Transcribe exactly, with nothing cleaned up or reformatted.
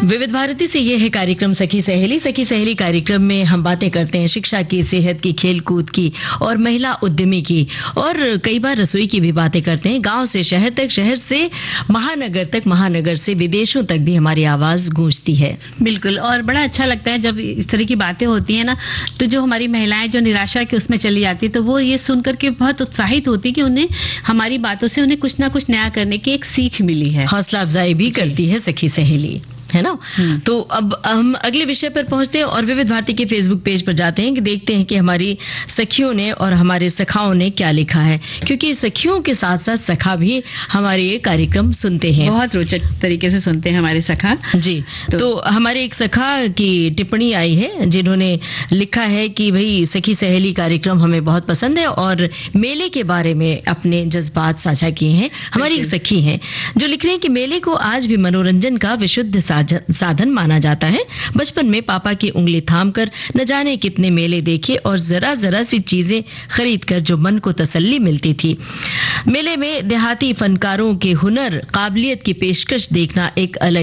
विविध भारती से ये है कार्यक्रम सखी सहेली। सखी सहेली कार्यक्रम में हम बातें करते हैं शिक्षा की, सेहत की, खेल कूद की और महिला उद्यमी की, और कई बार रसोई की भी बातें करते हैं। गांव से शहर तक, शहर से महानगर तक, महानगर से विदेशों तक भी हमारी आवाज गूंजती है। बिल्कुल, और बड़ा अच्छा लगता है जब इस तरह की बातें होती है ना, तो जो हमारी महिलाएं जो निराशा के उसमें चली जाती है, तो वो ये सुनकर के बहुत उत्साहित होती है कि उन्हें हमारी बातों से उन्हें कुछ ना कुछ नया करने की एक सीख मिली है। हौसला अफजाई भी करती है सखी सहेली, है ना। तो अब हम अगले विषय पर पहुंचते हैं और विविध भारती के फेसबुक पेज पर जाते हैं कि देखते हैं कि हमारी सखियों ने और हमारे सखाओं ने क्या लिखा है, क्योंकि सखियों के साथ साथ सखा भी हमारे ये कार्यक्रम सुनते हैं, बहुत रोचक तरीके से सुनते हैं हमारे सखा जी। तो, तो हमारे एक सखा की टिप्पणी आई है जिन्होंने लिखा है कि भाई सखी सहेली कार्यक्रम हमें बहुत पसंद है और मेले के बारे में अपने जज्बात साझा किए हैं। हमारी एक सखी हैं जो लिख रहे हैं कि मेले को आज भी मनोरंजन का विशुद्ध साधन माना जाता है। बचपन में पापा की उंगली थामकर न जाने कितने मेले देखे और जरा जरा सी चीजें खरीदकर जो मन को तसल्ली मिलती थी। मेले में देहाती फनकारों के हुनर, काबिलियत की पेशकश देखना एक अलग